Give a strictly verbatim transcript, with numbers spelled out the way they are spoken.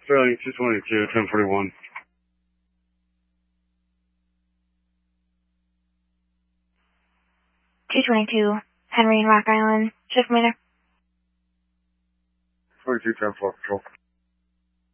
Sterling two twenty-two, ten forty-one. two twenty-two, Henry and Rock Island, shift commander. forty-two, ten four, patrol.